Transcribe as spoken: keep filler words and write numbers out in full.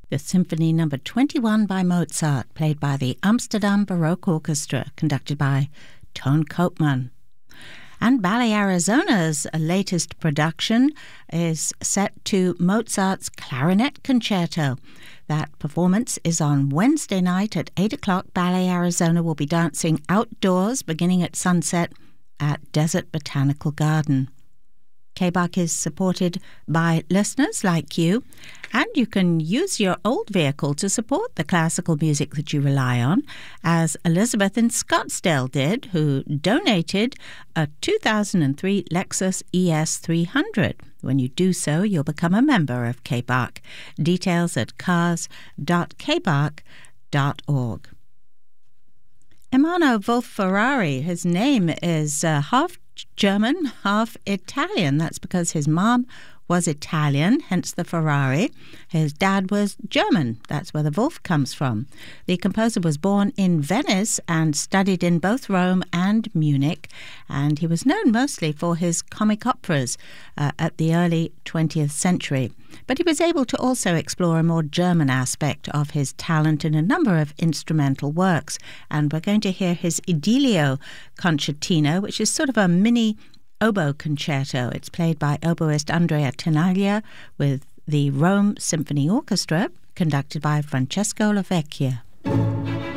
the Symphony Number twenty-one by Mozart, played by the Amsterdam Baroque Orchestra, conducted by Toon Koopman. And Ballet Arizona's latest production is set to Mozart's Clarinet Concerto. That performance is on Wednesday night at eight o'clock. Ballet Arizona will be dancing outdoors beginning at sunset at Desert Botanical Garden. K B A C is supported by listeners like you, and you can use your old vehicle to support the classical music that you rely on, as Elizabeth in Scottsdale did, who donated a two thousand three Lexus E S three hundred. When you do so, you'll become a member of K B A C. Details at cars dot k b a c dot org. Ermanno Wolf-Ferrari, his name is uh, half German, half Italian. That's because his mom was Italian, hence the Ferrari. His dad was German. That's where the Wolf comes from. The composer was born in Venice and studied in both Rome and Munich, and he was known mostly for his comic operas uh, at the early twentieth century. But he was able to also explore a more German aspect of his talent in a number of instrumental works, and we're going to hear his Idilio Concertino, which is sort of a mini oboe concerto. It's played by oboist Andrea Tenaglia with the Rome Symphony Orchestra, conducted by Francesco Lavecchia.